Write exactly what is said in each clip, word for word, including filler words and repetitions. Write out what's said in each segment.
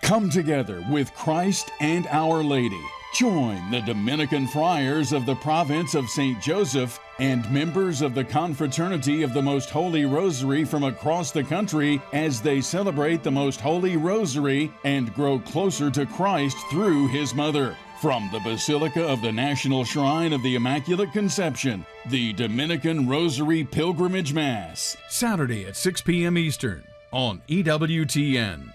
Come together with Christ and Our Lady. Join the Dominican friars of the province of Saint Joseph and members of the Confraternity of the Most Holy Rosary from across the country as they celebrate the Most Holy Rosary and grow closer to Christ through His Mother. From the Basilica of the National Shrine of the Immaculate Conception, the Dominican Rosary Pilgrimage Mass, Saturday at six p.m. Eastern on E W T N.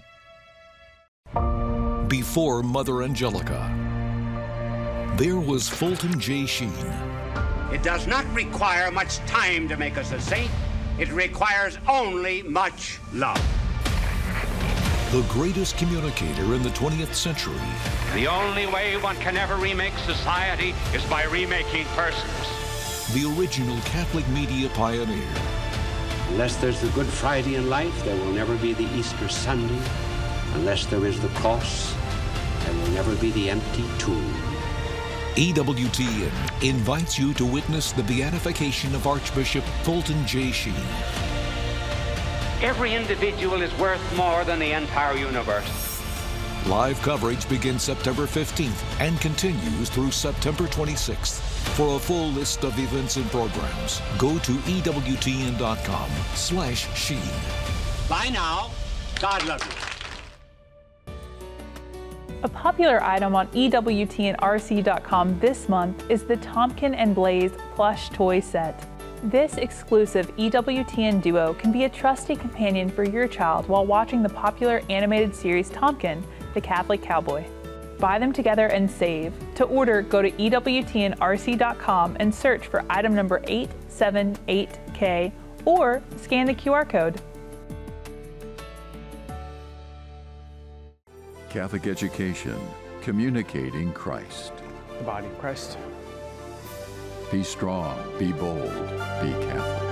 Before Mother Angelica, there was Fulton J. Sheen. It does not require much time to make us a saint. It requires only much love. The greatest communicator in the twentieth century. The only way one can ever remake society is by remaking persons. The original Catholic media pioneer. Unless there's the Good Friday in life, there will never be the Easter Sunday. Unless there is the cross, there will never be the empty tomb. E W T N invites you to witness the beatification of Archbishop Fulton J. Sheen. Every individual is worth more than the entire universe. Live coverage begins September fifteenth and continues through September twenty-sixth. For a full list of events and programs, go to E W T N dot com slash Sheen. Bye now. God love you. A popular item on E W T N R C dot com this month is the Tompkin and Blaze plush toy set. This exclusive E W T N duo can be a trusty companion for your child while watching the popular animated series Tompkin, the Catholic Cowboy. Buy them together and save. To order, go to E W T N R C dot com and search for item number eight seven eight K or scan the Q R code. Catholic education, communicating Christ. The body of Christ. Be strong, be bold, be Catholic.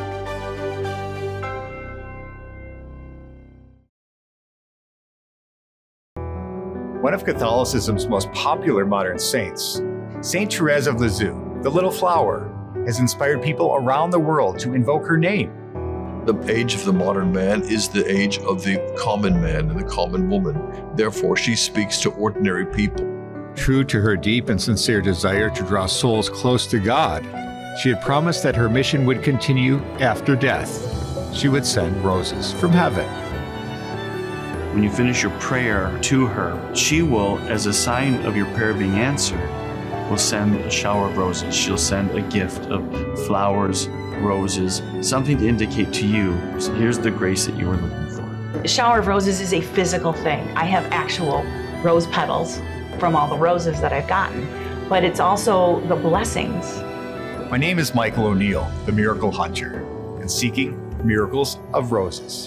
One of Catholicism's most popular modern saints, Saint Therese of Lisieux, the Little Flower, has inspired people around the world to invoke her name. The age of the modern man is the age of the common man and the common woman. Therefore, she speaks to ordinary people. True to her deep and sincere desire to draw souls close to God, she had promised that her mission would continue after death. She would send roses from heaven. When you finish your prayer to her, she will, as a sign of your prayer being answered, will send a shower of roses. She'll send a gift of flowers, roses, something to indicate to you, so here's the grace that you were looking for. A shower of roses is a physical thing. I have actual rose petals from all the roses that I've gotten, but it's also the blessings. My name is Michael O'Neill, the Miracle Hunter, and seeking miracles of roses.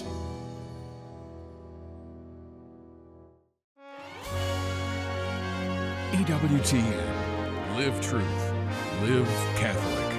E W T N. Live truth. Live Catholic.